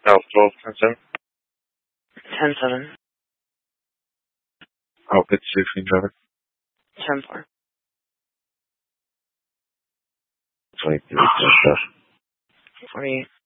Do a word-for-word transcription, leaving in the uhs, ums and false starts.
South twelve, ten seven. ten seven. Oh, it's sixteen driver. ten four. twenty-three, stuff. forty-eight.